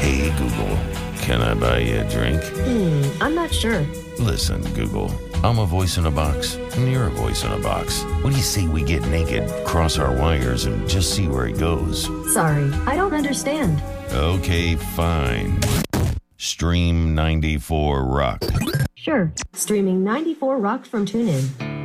Hey, Google, can I buy you a drink? I'm not sure. Listen, Google, I'm a voice in a box, and you're a voice in a box. What do you say we get naked, cross our wires, and just see where it goes? Sorry, I don't understand. Okay, fine. Stream 94 Rock. Sure, streaming 94 Rock from TuneIn.